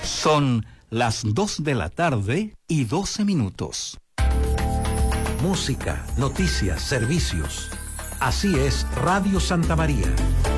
Son las 2 de la tarde y 12 minutos. Música, noticias, servicios. Así es Radio Santa María.